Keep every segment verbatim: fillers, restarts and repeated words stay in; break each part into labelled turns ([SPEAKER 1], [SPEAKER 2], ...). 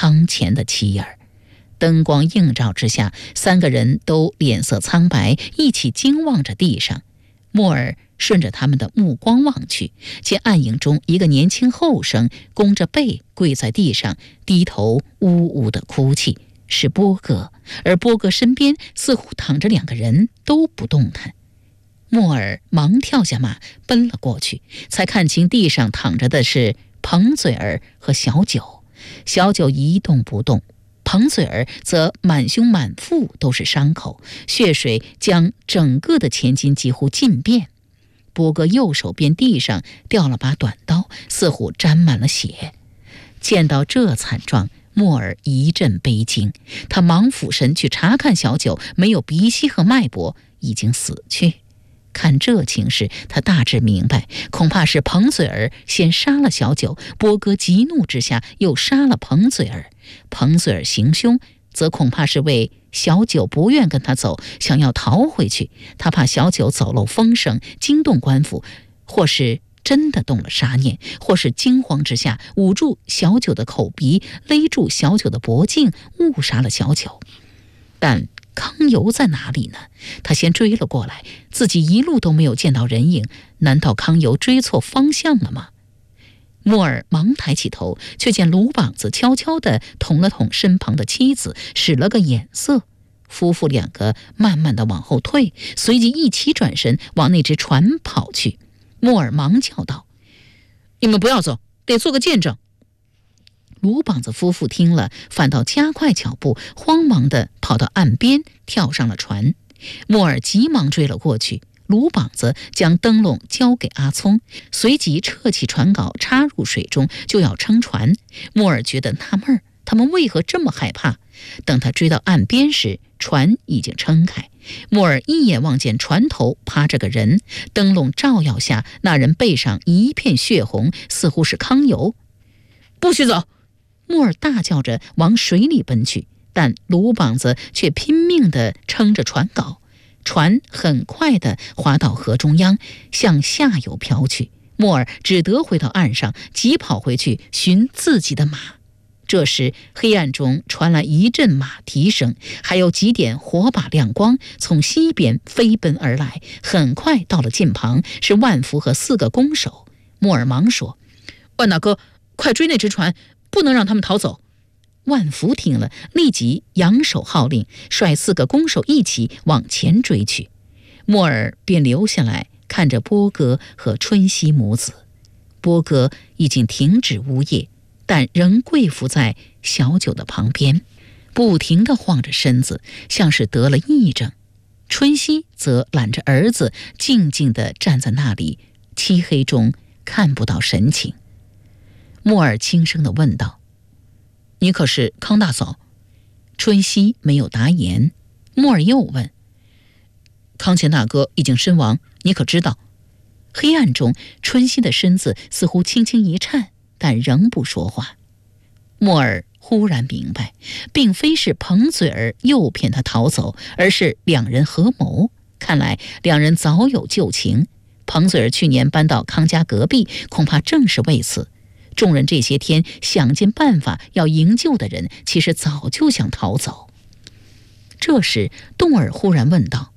[SPEAKER 1] 康乾的妻儿。灯光映照之下，三个人都脸色苍白，一起惊望着地上。莫尔顺着他们的目光望去，见暗影中一个年轻后生弓着背跪在地上，低头呜呜地哭泣，是波哥，而波哥身边似乎躺着两个人，都不动弹。莫尔忙跳下马奔了过去，才看清地上躺着的是彭嘴儿和小九。小九一动不动，彭嘴儿则满胸满腹都是伤口，血水将整个的前襟几乎浸遍。波哥右手边地上掉了把短刀，似乎沾满了血。见到这惨状，莫尔一阵悲惊，他忙俯身去查看小九，没有鼻息和脉搏，已经死去。看这情势，他大致明白，恐怕是彭嘴儿先杀了小九，波哥急怒之下又杀了彭嘴儿。彭嘴儿行凶，则恐怕是为小九不愿跟他走，想要逃回去。他怕小九走漏风声，惊动官府，或是真的动了杀念，或是惊慌之下捂住小九的口鼻，勒住小九的脖颈，误杀了小九。但康由在哪里呢？他先追了过来，自己一路都没有见到人影，难道康由追错方向了吗？莫尔忙抬起头，却见鲁膀子悄悄地捅了捅身旁的妻子，使了个眼色。夫妇两个慢慢地往后退，随即一起转身往那只船跑去。莫尔忙叫道：“你们不要走，得做个见证。”鲁膀子夫妇听了，反倒加快脚步，慌忙地跑到岸边，跳上了船。莫尔急忙追了过去。鲁膀子将灯笼交给阿聪，随即撤起船篙，插入水中，就要撑船。莫尔觉得纳闷，他们为何这么害怕？等他追到岸边时，船已经撑开。莫尔一眼望见船头趴着个人，灯笼照耀下，那人背上一片血红，似乎是康由。不许走！莫尔大叫着往水里奔去，但鲁膀子却拼命地撑着船篙，船很快地滑到河中央，向下游飘去。莫尔只得回到岸上，急跑回去寻自己的马。这时黑暗中传来一阵马蹄声，还有几点火把亮光从西边飞奔而来，很快到了近旁，是万福和四个弓手。莫尔忙说：“万大哥，快追那只船，不能让他们逃走。”万福听了，立即扬手号令，率四个弓手一起往前追去。莫尔便留下来看着波哥和春熙母子。波哥已经停止呜咽，但仍跪伏在小九的旁边，不停地晃着身子，像是得了癔症。春熙则揽着儿子，静静地站在那里，漆黑中看不到神情。莫尔轻声地问道：“你可是康大嫂？”春熙没有答言。莫尔又问：“康乾大哥已经身亡，你可知道？”黑暗中，春熙的身子似乎轻轻一颤，但仍不说话。莫尔忽然明白，并非是彭嘴儿诱骗他逃走，而是两人合谋。看来两人早有旧情。彭嘴儿去年搬到康家隔壁，恐怕正是为此。众人这些天想尽办法要营救的人，其实早就想逃走。这时冻儿忽然问道：“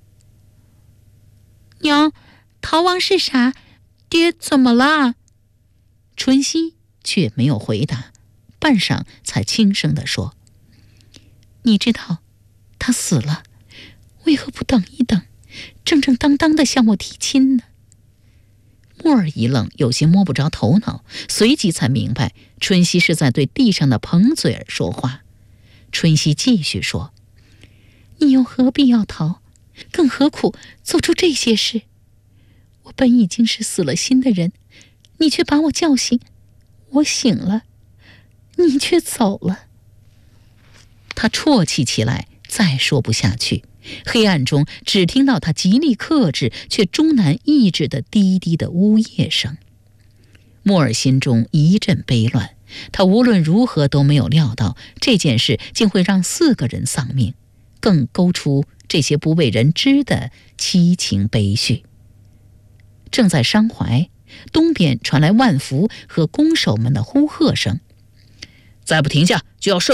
[SPEAKER 1] 娘，逃亡是啥？爹怎么了？”春熙却没有回答，半晌才轻声地说：“你知道他死了，为何不等一等，正正当当地向我提亲呢？”莫尔一愣，有些摸不着头脑，随即才明白春熙是在对地上的彭嘴儿说话。春熙继续说：“你又何必要逃？更何苦做出这些事？我本已经是死了心的人，你却把我叫醒，我醒了，你却走了。”他啜泣起来，再说不下去。黑暗中只听到他极力克制却终难抑制的低低的呜咽声。莫尔心中一阵悲乱，他无论如何都没有料到这件事竟会让四个人丧命，更勾出这些不为人知的凄情悲绪。正在伤怀，东边传来万福和弓手们的呼喝声：“再不停下，就要射